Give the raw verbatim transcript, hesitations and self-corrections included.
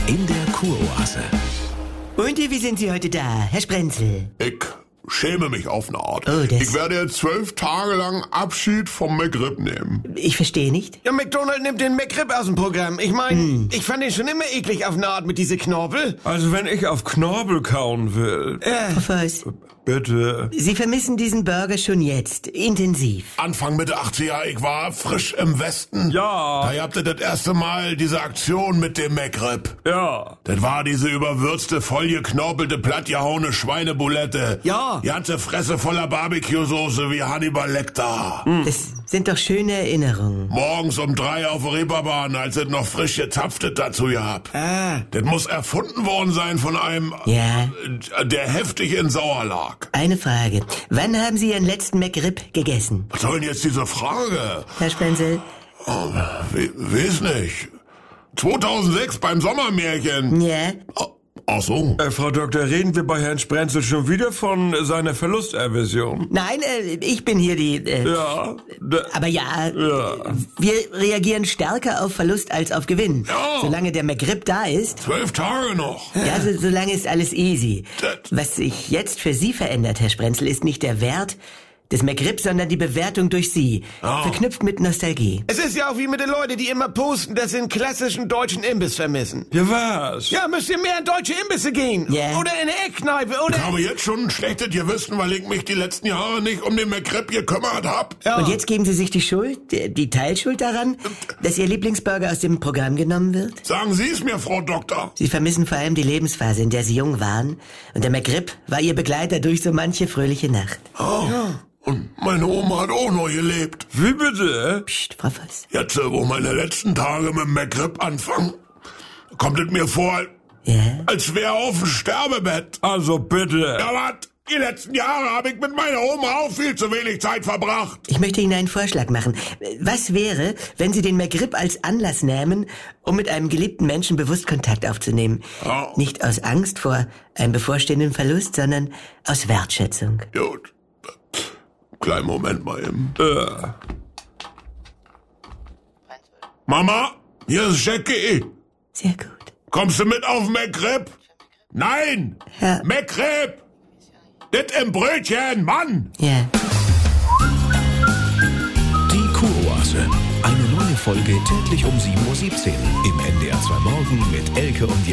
in der Kuroase. Und wie sind Sie heute da, Herr Sprenzel? Ich schäme mich auf eine Art. Oh, das- Ich werde jetzt zwölf Tage lang Abschied vom McRib nehmen. Ich verstehe nicht. Ja, McDonald nimmt den McRib aus dem Programm. Ich meine, ich fand den schon immer eklig auf eine Art mit diese Knorpel. Also wenn ich auf Knorpel kauen will, Frau Voss, bitte. Sie vermissen diesen Burger schon jetzt, intensiv. Anfang Mitte achtziger, ich war frisch im Westen. Ja. Da habt ihr das erste Mal diese Aktion mit dem McRib. Ja. Das war diese überwürzte, vollgeknorpelte, plattgehauene Schweinebulette. Ja. Die ganze Fresse voller Barbecue-Soße wie Hannibal Lecter. Das sind doch schöne Erinnerungen. Morgens um drei auf der Reeperbahn, als es noch frisch gezapftet dazu gehabt. Ah. Das muss erfunden worden sein von einem, Ja. äh, der heftig in Sauer lag. Eine Frage. Wann haben Sie Ihren letzten McRib gegessen? Was soll denn jetzt diese Frage? Herr Sprenzel? Oh, we weiß nicht. zweitausendsechs beim Sommermärchen. Ja. Oh, ach so. Äh, Frau Doktor, reden wir bei Herrn Sprenzel schon wieder von seiner Verlustervision? Nein, äh, ich bin hier die... Äh, Ja. Da, Aber ja, Ja. wir reagieren stärker auf Verlust als auf Gewinn. Ja. Solange der McRib da ist, Zwölf Tage noch. ja, so, solange ist alles easy. Das- Was sich jetzt für Sie verändert, Herr Sprenzel, ist nicht der Wert des McRib, sondern die Bewertung durch Sie. Oh. Verknüpft mit Nostalgie. Es ist ja auch wie mit den Leuten, die immer posten, dass sie einen klassischen deutschen Imbiss vermissen. ja was? Ja, müsst ihr mehr in deutsche Imbisse gehen. Ja. Oder in eine Eckkneipe, oder... Ich habe jetzt schon ein schlechtes Gewissen, weil ich mich die letzten Jahre nicht um den McRib gekümmert hab. Ja. Und jetzt geben Sie sich die Schuld, die, die Teilschuld daran, dass Ihr Lieblingsburger aus dem Programm genommen wird? Sagen Sie es mir, Frau Doktor. Sie vermissen vor allem die Lebensphase, in der Sie jung waren. Und der McRib war Ihr Begleiter durch so manche fröhliche Nacht. Oh. Und meine Oma hat auch noch gelebt. Wie bitte? Psst, Frau Voss. Jetzt, äh, wo meine letzten Tage mit dem McRib anfangen, kommt es mir vor, Ja? als wäre auf dem Sterbebett. Also bitte. Ja, was? Die letzten Jahre habe ich mit meiner Oma auch viel zu wenig Zeit verbracht. Ich möchte Ihnen einen Vorschlag machen. Was wäre, wenn Sie den McRib als Anlass nehmen, um mit einem geliebten Menschen bewusst Kontakt aufzunehmen? Ja. Nicht aus Angst vor einem bevorstehenden Verlust, sondern aus Wertschätzung. Gut. Kleinen Moment mal eben. Äh, Mama, hier ist Jackie. Sehr gut. Kommst du mit auf McRib? Nein! Ja. McRib! Das im Brötchen, Mann! Ja. Die Kuroase. Eine neue Folge täglich um sieben Uhr siebzehn im N D R zwei Morgen mit Elke und Jan.